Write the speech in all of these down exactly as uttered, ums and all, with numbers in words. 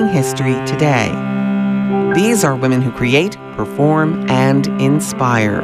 shaping history today. These are women who create, perform, and inspire.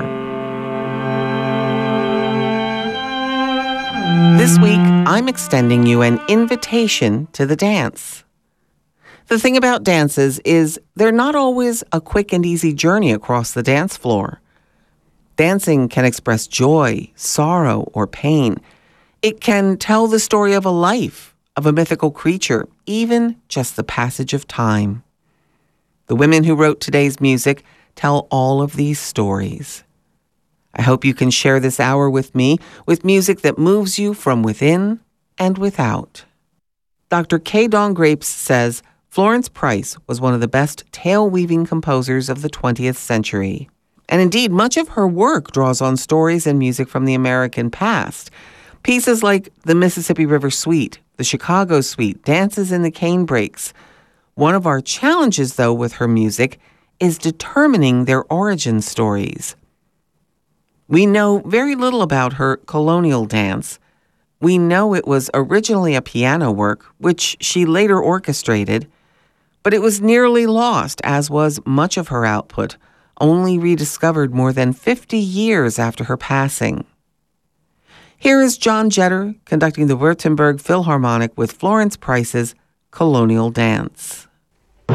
This week, I'm extending you an invitation to the dance. The thing about dances is they're not always a quick and easy journey across the dance floor. Dancing can express joy, sorrow, or pain. It can tell the story of a life, of a mythical creature, even just the passage of time. The women who wrote today's music tell all of these stories. I hope you can share this hour with me with music that moves you from within and without. Doctor Kay Dawn Grapes says Florence Price was one of the best tale-weaving composers of the twentieth century. And indeed, much of her work draws on stories and music from the American past. Pieces like the Mississippi River Suite, the Chicago Suite, Dances in the Canebrakes. One of our challenges, though, with her music is determining their origin stories. We know very little about her colonial dance. We know it was originally a piano work, which she later orchestrated, but it was nearly lost, as was much of her output, only rediscovered more than fifty years after her passing. Here is John Jetter conducting the Württemberg Philharmonic with Florence Price's Colonial Dance.